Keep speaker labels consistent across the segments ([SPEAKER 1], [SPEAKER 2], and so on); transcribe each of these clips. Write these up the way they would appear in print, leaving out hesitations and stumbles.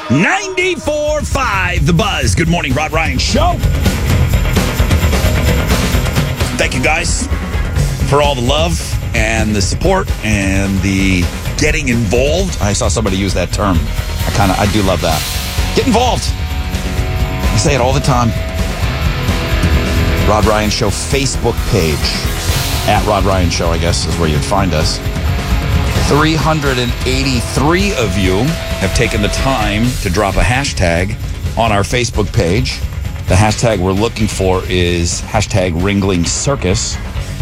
[SPEAKER 1] 94.5 The Buzz. Good morning, Rod Ryan Show. Thank you guys for all the love and the support and the getting involved. I saw somebody use that term. I do love that. Get involved. I say it all the time. Rod Ryan Show Facebook page. At Rod Ryan Show, I guess, is where you'd find us. 383 of you have taken the time to drop a hashtag on our Facebook page. The hashtag we're looking for is hashtag Ringling Circus.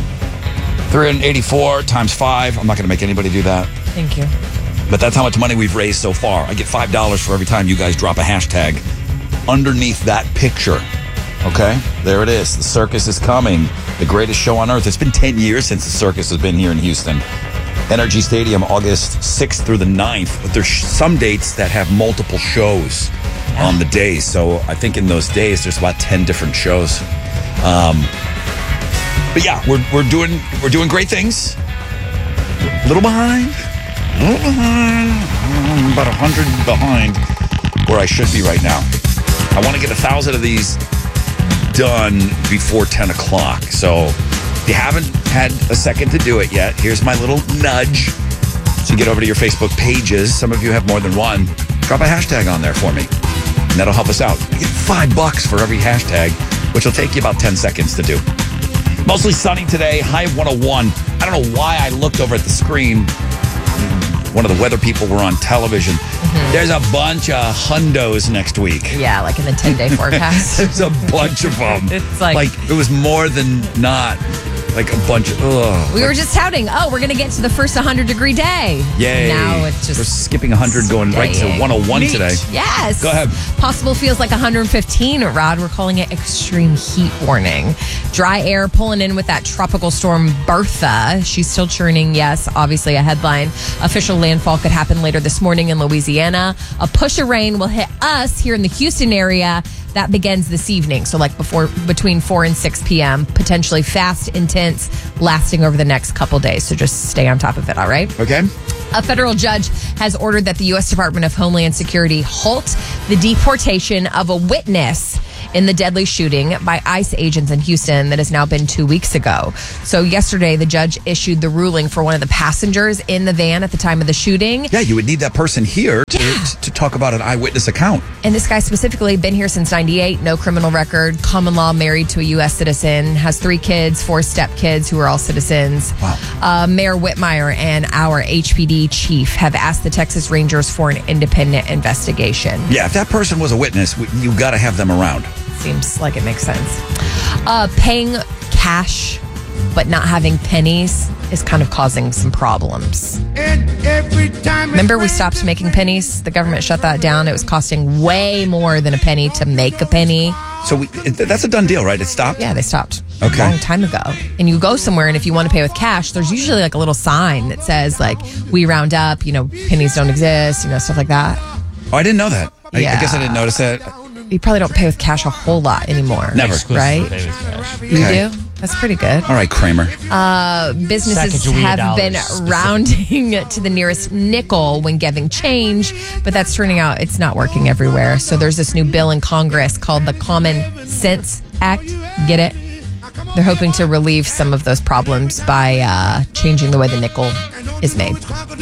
[SPEAKER 1] 384 times 5. I'm not going to make anybody do that.
[SPEAKER 2] Thank you.
[SPEAKER 1] But that's how much money we've raised so far. I get $5 for every time you guys drop a hashtag underneath that picture. Okay? There it is. The circus is coming. The greatest show on earth. It's been 10 years since the circus has been here in Houston. Energy Stadium, August 6th through the 9th. But there's some dates that have multiple shows on the days. So I think in those days, there's about 10 different shows. But yeah, we're doing great things. A little behind. About 100 behind where I should be right now. I want to get 1,000 of these done before 10 o'clock. So if you haven't had a second to do it yet, here's my little nudge. So you get over to your Facebook pages. Some of you have more than one. Drop a hashtag on there for me. And that'll help us out. You get $5 for every hashtag, which will take you about 10 seconds to do. Mostly sunny today, high of 101. I don't know why I looked over at the screen. One of the weather people were on television. Mm-hmm. There's a bunch of hundos next week.
[SPEAKER 2] Yeah, like in the 10-day forecast.
[SPEAKER 1] There's a bunch of them.
[SPEAKER 2] It's like
[SPEAKER 1] it was more than not. Like a bunch of,
[SPEAKER 2] we were just touting, we're going to get to the first 100-degree day.
[SPEAKER 1] Yay.
[SPEAKER 2] Now it's just...
[SPEAKER 1] We're skipping 100, going right to 101 today.
[SPEAKER 2] Yes.
[SPEAKER 1] Go ahead.
[SPEAKER 2] Possible feels like 115, Rod. We're calling it extreme heat warning. Dry air pulling in with that tropical storm Bertha. She's still churning, yes. Obviously a headline. Official landfall could happen later this morning in Louisiana. A push of rain will hit us here in the Houston area. That begins this evening, so like between 4 and 6 p.m., potentially fast, intense, lasting over the next couple days. So just stay on top of it, all right?
[SPEAKER 1] Okay.
[SPEAKER 2] A federal judge has ordered that the U.S. Department of Homeland Security halt the deportation of a witness in the deadly shooting by ICE agents in Houston that has now been 2 weeks ago. So yesterday, the judge issued the ruling for one of the passengers in the van at the time of the shooting.
[SPEAKER 1] Yeah, you would need that person here to talk about an eyewitness account.
[SPEAKER 2] And this guy specifically been here since 98, no criminal record, common law, married to a U.S. citizen, has 3 kids, 4 stepkids who are all citizens.
[SPEAKER 1] Wow.
[SPEAKER 2] Mayor Whitmire and our HPD chief have asked the Texas Rangers for an independent investigation.
[SPEAKER 1] Yeah, if that person was a witness, you got to have them around.
[SPEAKER 2] Seems like it makes sense. Paying cash but not having pennies is kind of causing some problems. Remember we stopped making pennies? The government shut that down. It was costing way more than a penny to make a penny.
[SPEAKER 1] So that's a done deal, right? It stopped?
[SPEAKER 2] Yeah, they stopped
[SPEAKER 1] okay.
[SPEAKER 2] A long time ago. And you go somewhere, and if you want to pay with cash, there's usually like a little sign that says, like, we round up, pennies don't exist, stuff like that.
[SPEAKER 1] Oh, I didn't know that.
[SPEAKER 2] Yeah.
[SPEAKER 1] I guess I didn't notice that.
[SPEAKER 2] You probably don't pay with cash a whole lot anymore.
[SPEAKER 1] Never.
[SPEAKER 2] Right?
[SPEAKER 3] Pay with cash.
[SPEAKER 2] You do? That's pretty good.
[SPEAKER 1] All right, Kramer.
[SPEAKER 2] Businesses have been rounding to the nearest nickel when giving change, but that's turning out it's not working everywhere. So there's this new bill in Congress called the Common Sense Act. Get it? They're hoping to relieve some of those problems by changing the way the nickel is made.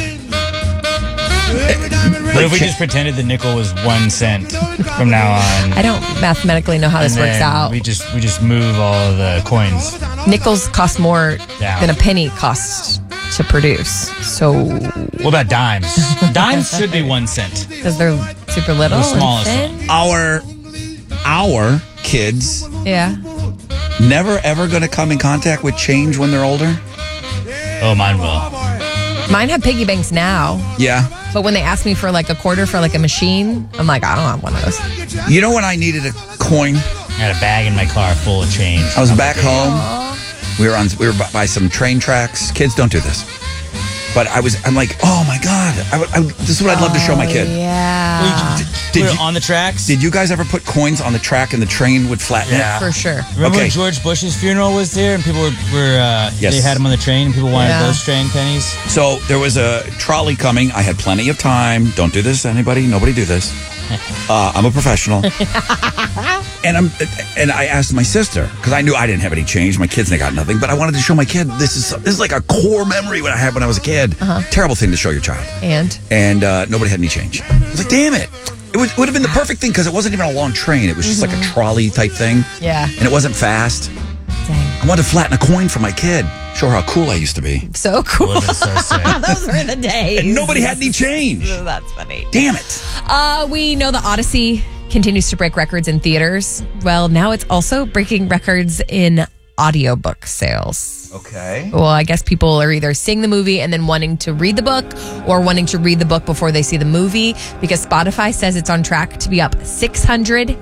[SPEAKER 3] What if we just pretended the nickel was 1 cent from now on?
[SPEAKER 2] I don't mathematically know how this works out.
[SPEAKER 3] We just move all of the coins.
[SPEAKER 2] Nickels cost more
[SPEAKER 3] down
[SPEAKER 2] than a penny costs to produce. So
[SPEAKER 3] what about dimes? Dimes should be 1 cent.
[SPEAKER 2] Because they're super little.
[SPEAKER 3] The smallest
[SPEAKER 2] and
[SPEAKER 1] Our kids never ever going to come in contact with change when they're older?
[SPEAKER 3] Oh, mine will.
[SPEAKER 2] Mine have piggy banks now.
[SPEAKER 1] Yeah.
[SPEAKER 2] But when they ask me for like a quarter for like a machine, I'm like, I don't have one of those.
[SPEAKER 1] You know when I needed a coin?
[SPEAKER 3] I had a bag in my car full of change.
[SPEAKER 1] I was back home. We were by some train tracks. Kids don't do this. But I'm like, oh my God. This is what I'd love to show my kid.
[SPEAKER 2] Yeah.
[SPEAKER 3] We were on the tracks.
[SPEAKER 1] Did you guys ever put coins on the track and the train would flatten it?
[SPEAKER 2] For sure.
[SPEAKER 3] Remember when George Bush's funeral was there and people were they had him on the train and people wanted those train pennies?
[SPEAKER 1] So there was a trolley coming. I had plenty of time. Don't do this, anybody. Nobody do this. I'm a professional. And I asked my sister, because I knew I didn't have any change. My kids, they got nothing. But I wanted to show my kid, this is like a core memory what I had when I was a kid. Terrible thing to show your child. And nobody had any change. I was like, damn it. It would have been the perfect thing because it wasn't even a long train. It was just like a trolley type thing.
[SPEAKER 2] Yeah.
[SPEAKER 1] And it wasn't fast.
[SPEAKER 2] Dang.
[SPEAKER 1] I wanted to flatten a coin for my kid. Show her how cool I used to be.
[SPEAKER 2] So cool.
[SPEAKER 3] Well, that's so sick.
[SPEAKER 2] Those were the days.
[SPEAKER 1] And nobody had any change.
[SPEAKER 2] That's funny.
[SPEAKER 1] Damn it.
[SPEAKER 2] We know the Odyssey continues to break records in theaters. Well, now it's also breaking records in audiobook sales.
[SPEAKER 1] Okay.
[SPEAKER 2] Well, I guess people are either seeing the movie and then wanting to read the book or wanting to read the book before they see the movie because Spotify says it's on track to be up 680%.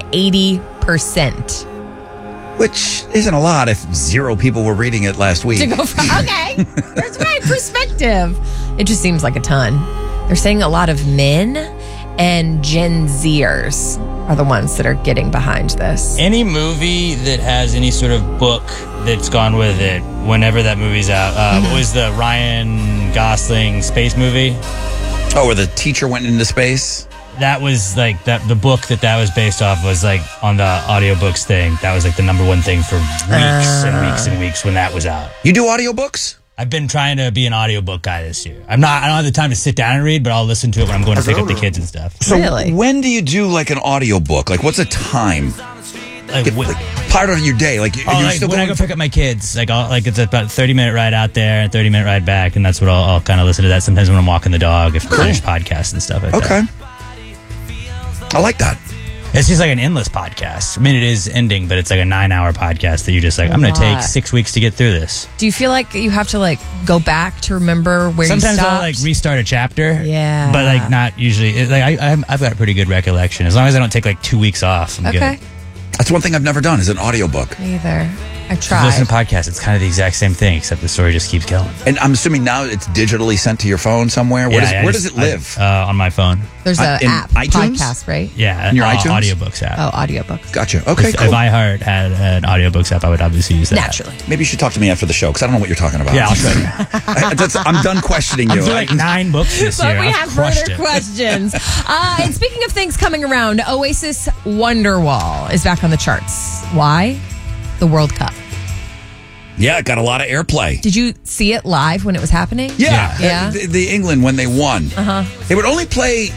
[SPEAKER 1] Which isn't a lot if 0 people were reading it last week.
[SPEAKER 2] To go from, okay, there's my perspective. It just seems like a ton. They're saying a lot of men and Gen Zers are the ones that are getting behind this.
[SPEAKER 3] Any movie that has any sort of book that's gone with it, whenever that movie's out. What was the Ryan Gosling space movie?
[SPEAKER 1] Oh, where the teacher went into space?
[SPEAKER 3] That was like that. The book that was based off was like on the audiobooks thing. That was like the number one thing for weeks and weeks and weeks when that was out.
[SPEAKER 1] You do audiobooks?
[SPEAKER 3] I've been trying to be an audiobook guy this year. I don't have the time to sit down and read, but I'll listen to it when I'm going to pick up the kids and stuff.
[SPEAKER 1] So
[SPEAKER 2] Really?
[SPEAKER 1] when do you do like an audiobook? Like what's a time?
[SPEAKER 3] Like,
[SPEAKER 1] Part of your day. Like,
[SPEAKER 3] like
[SPEAKER 1] still
[SPEAKER 3] when I
[SPEAKER 1] going
[SPEAKER 3] go pick up my kids, it's about a 30-minute ride out there and 30-minute ride back, and that's what I'll kind of listen to that sometimes when I'm walking the dog, if there's podcasts and stuff like that.
[SPEAKER 1] Okay. I like that.
[SPEAKER 3] It's just like an endless podcast. I mean, it is ending, but it's like a 9-hour podcast that you're just like, I'm going to take 6 weeks to get through this.
[SPEAKER 2] Do you feel like you have to like go back to remember where
[SPEAKER 3] Sometimes
[SPEAKER 2] you stopped?
[SPEAKER 3] I'll like restart a chapter.
[SPEAKER 2] Yeah.
[SPEAKER 3] But like not usually. I've got a pretty good recollection. As long as I don't take like 2 weeks off, I'm
[SPEAKER 2] Okay.
[SPEAKER 3] good.
[SPEAKER 1] That's one thing I've never done is an audiobook.
[SPEAKER 2] Me either. I
[SPEAKER 3] If you
[SPEAKER 2] tried.
[SPEAKER 3] listen to podcasts, it's kind of the exact same thing, except the story just keeps going.
[SPEAKER 1] And I'm assuming now it's digitally sent to your phone somewhere. Where does it live?
[SPEAKER 3] On my phone.
[SPEAKER 2] There's an
[SPEAKER 1] in
[SPEAKER 2] app,
[SPEAKER 1] iTunes?
[SPEAKER 2] podcast, right?
[SPEAKER 3] Yeah.
[SPEAKER 1] In your iTunes?
[SPEAKER 3] Audiobooks app.
[SPEAKER 2] Oh, audiobooks.
[SPEAKER 1] Gotcha. Okay,
[SPEAKER 3] If
[SPEAKER 1] cool.
[SPEAKER 3] iHeart had an audiobooks app, I would obviously use that.
[SPEAKER 2] Naturally.
[SPEAKER 1] Maybe you should talk to me after the show because I don't know what you're talking about.
[SPEAKER 3] Yeah, I'll show you.
[SPEAKER 1] I'm done questioning you.
[SPEAKER 3] I'm through like 9 books this year.
[SPEAKER 2] But we
[SPEAKER 3] I've
[SPEAKER 2] have
[SPEAKER 3] crushed
[SPEAKER 2] further
[SPEAKER 3] it.
[SPEAKER 2] questions. And speaking of things coming around, Oasis Wonderwall is back on the charts. Why? The World Cup.
[SPEAKER 1] Yeah, it got a lot of airplay.
[SPEAKER 2] Did you see it live when it was happening?
[SPEAKER 1] Yeah.
[SPEAKER 2] Yeah.
[SPEAKER 1] The England when they won. They would only play